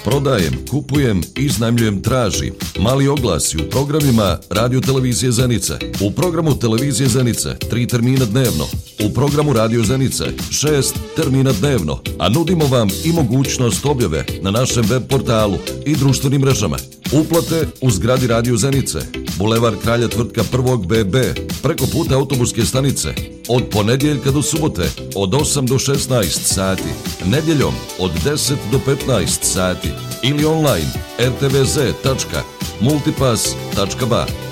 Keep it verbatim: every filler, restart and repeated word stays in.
Prodajem, kupujem, iznajmljujem, traži. Mali oglasi u programima Radio Televizije Zenice. U programu Televizije Zenice tri termina dnevno. U programu Radio Zenice šest termina dnevno. A nudimo vam i mogućnost objave na našem web portalu i društvenim mrežama. Uplate u zgradi Radio Zenice, Bulevar Kralja Tvrtka prvog B B, preko puta autobuske stanice, od ponedjeljka do subote, od osam do šesnaest sati, nedjeljom od deset do petnaest sati ili online r t v z tačka multipass tačka b a.